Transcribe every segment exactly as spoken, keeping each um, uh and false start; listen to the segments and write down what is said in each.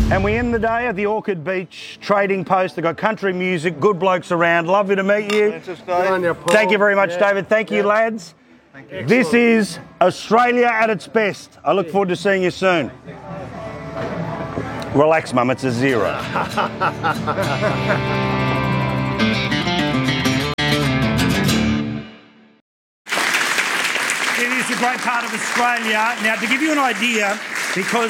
And we end the day at the Orchid Beach Trading Post. They've got country music, good blokes around. Lovely to meet you. Thank you very much, yeah. David. Thank yeah. you, lads. Thank you. This is Australia at its best. I look forward to seeing you soon. Relax, Mum, it's a zero. It is a great part of Australia. Now, to give you an idea, because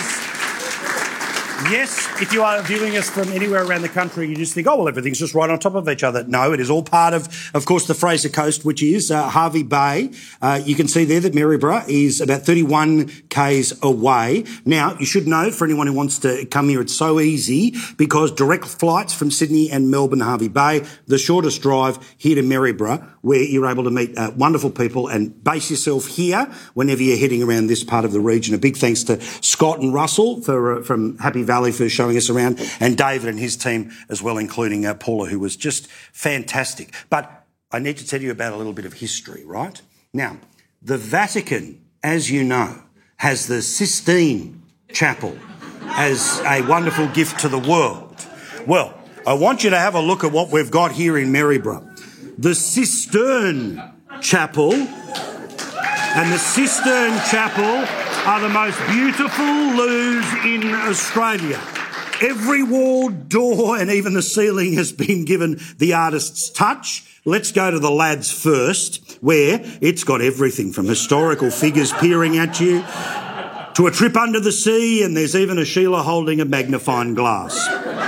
yes, if you are viewing us from anywhere around the country, you just think, oh, well, everything's just right on top of each other. No, it is all part of, of course, the Fraser Coast, which is uh, Hervey Bay. Uh, you can see there that Maryborough is about thirty-one kays away. Now, you should know, for anyone who wants to come here, it's so easy because direct flights from Sydney and Melbourne, Hervey Bay, the shortest drive here to Maryborough, where you're able to meet uh, wonderful people and base yourself here whenever you're heading around this part of the region. A big thanks to Scott and Russell for, uh, from Happy Valley for showing us around, and David and his team as well, including uh, Paula, who was just fantastic. But I need to tell you about a little bit of history, right? Now, the Vatican, as you know, has the Sistine Chapel as a wonderful gift to the world. Well, I want you to have a look at what we've got here in Maryborough. The Cistern Chapel, and the Cistern Chapel are the most beautiful loos in Australia. Every wall, door and even the ceiling has been given the artist's touch. Let's go to the lads first, where it's got everything from historical figures peering at you to a trip under the sea, and there's even a Sheila holding a magnifying glass.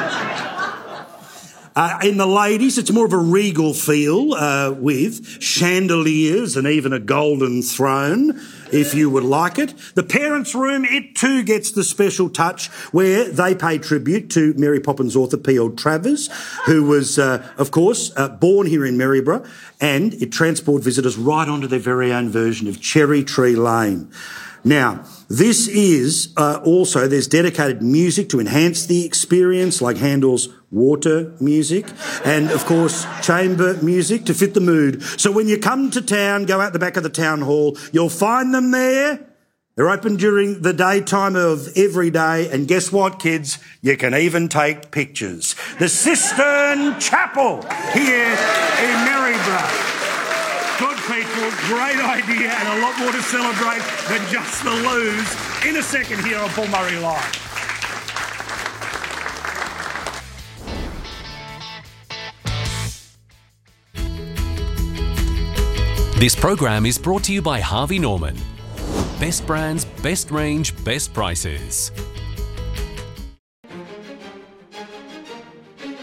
Uh, in the ladies, it's more of a regal feel uh, with chandeliers and even a golden throne, if you would like it. The parents' room, it too gets the special touch where they pay tribute to Mary Poppins author P L Travers, who was, uh, of course, uh, born here in Maryborough, and it transport visitors right onto their very own version of Cherry Tree Lane. Now, this is uh, also, there's dedicated music to enhance the experience, like Handel's Water music, and, of course, chamber music to fit the mood. So when you come to town, go out the back of the town hall, you'll find them there. They're open during the daytime of every day, and guess what, kids? You can even take pictures. The Cistern Chapel here in Maryborough. Good people, great idea, and a lot more to celebrate than just the loos. In a second here on Paul Murray Live. This program is brought to you by Harvey Norman. Best brands, best range, best prices.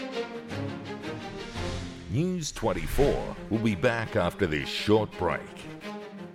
News twenty-four will be back after this short break.